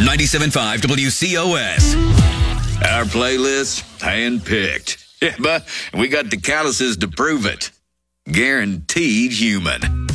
97.5 WCOS. Our playlist, hand-picked. Yeah, but we got the calluses to prove it. Guaranteed human.